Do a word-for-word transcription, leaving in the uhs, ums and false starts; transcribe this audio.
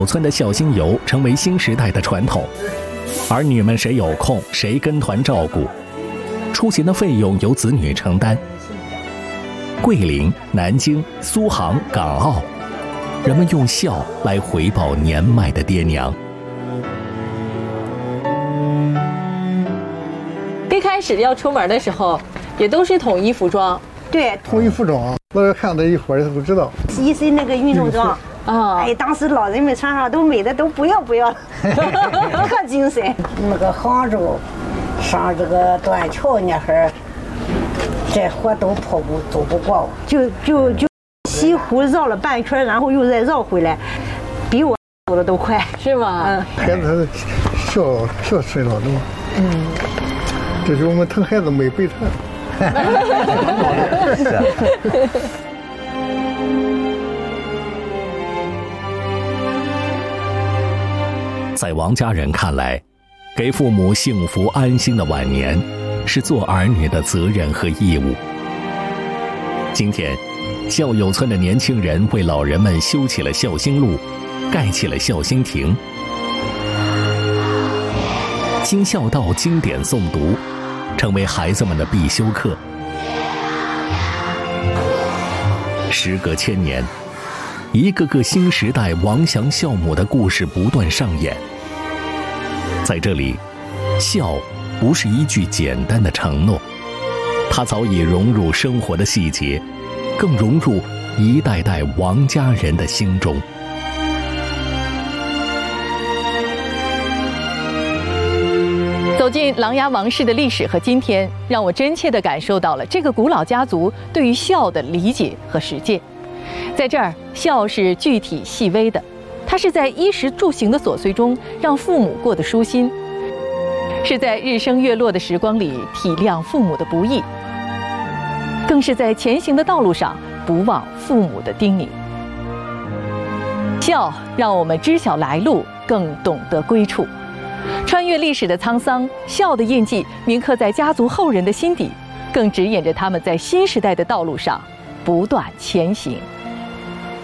村的孝心游成为新时代的传统，儿女们谁有空谁跟团照顾，出行的费用由子女承担。桂林、南京、苏杭、港澳，人们用孝来回报年迈的爹娘。 一开始要出门的时候，也都是统一服装。 对， 统一服装，老人看到一会儿都知道。 一身那个运动装。 啊！ 哎，当时老人们穿上都美的都不要不要，可精神。 那个杭州上这个断桥那会儿，这河都跑不走不过， 就就就西湖绕了半圈，然后又再绕回来，比我走的都快， 是吗？ 嗯， 孩子孝孝顺了，对吧？嗯，这是我们疼孩子没白疼。 在王家人看来，给父母幸福安心的晚年，是做儿女的责任和义务。今天，孝友村的年轻人为老人们修起了孝心路，盖起了孝心亭。经孝道经典诵读，成为孩子们的必修课。时隔千年，一个个新时代王祥孝母的故事不断上演。在这里，孝不是一句简单的承诺，它早已融入生活的细节，更融入一代代王家人的心中。 走进琅琊王氏的历史和今天，让我真切地感受到了这个古老家族对于孝的理解和实践。在这儿，孝是具体细微的，它是在衣食住行的琐碎中让父母过得舒心，是在日升月落的时光里体谅父母的不易，更是在前行的道路上不忘父母的叮咛。孝让我们知晓来路，更懂得归处。穿越历史的沧桑，孝的印记铭刻在家族后人的心底，更指引着他们在新时代的道路上不断前行。